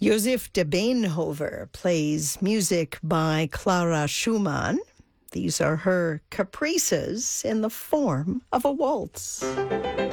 Joseph de Beenhover plays music by Clara Schumann. These are her caprices in the form of a waltz.